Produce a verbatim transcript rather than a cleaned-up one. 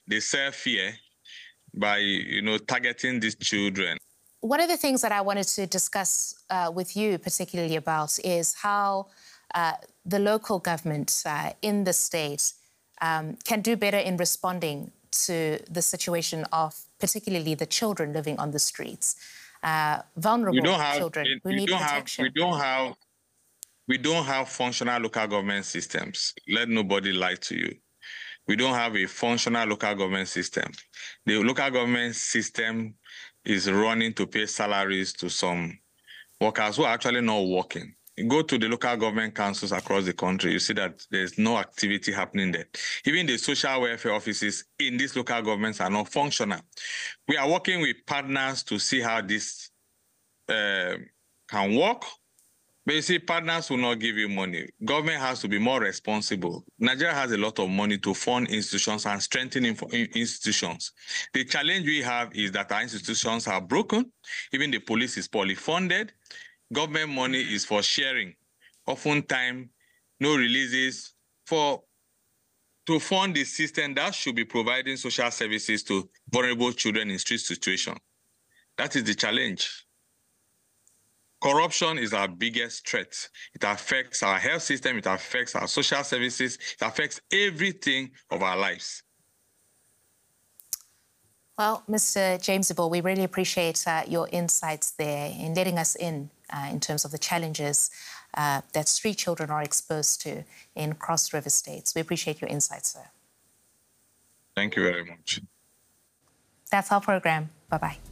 they sell fear by, you know, targeting these children. One of the things that I wanted to discuss uh, with you particularly about is how uh, the local government uh, in the state um, can do better in responding to the situation of particularly the children living on the streets, uh, vulnerable we don't have, children who we need don't protection. Have, we don't have, we don't have functional local government systems. Let nobody lie to you. We don't have a functional local government system. The local government system is running to pay salaries to some workers who are actually not working. You go to the local government councils across the country, you see that there's no activity happening there. Even the social welfare offices in these local governments are not functional. We are working with partners to see how this uh, can work. But you see, partners will not give you money. Government has to be more responsible. Nigeria has a lot of money to fund institutions and strengthen institutions. The challenge we have is that our institutions are broken. Even the police is poorly funded. Government money is for sharing. Oftentimes, no releases for to fund the system that should be providing social services to vulnerable children in street situations. That is the challenge. Corruption is our biggest threat. It affects our health system, it affects our social services, it affects everything of our lives. Well, Mister James Ibor, we really appreciate uh, your insights there in letting us in uh, in terms of the challenges uh, that street children are exposed to in Cross River states. We appreciate your insights, sir. Thank you very much. That's our program. Bye-bye.